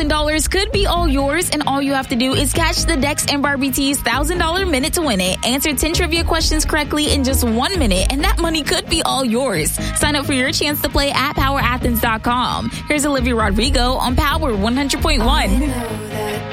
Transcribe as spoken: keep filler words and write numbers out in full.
thousand dollars could be all yours, and all you have to do is catch the Dex and Barbie T's one thousand dollars minute to win it. Answer ten trivia questions correctly in just one minute, and that money could be all yours. Sign up for your chance to play at power athens dot com. Here's Olivia Rodrigo on Power one hundred point one.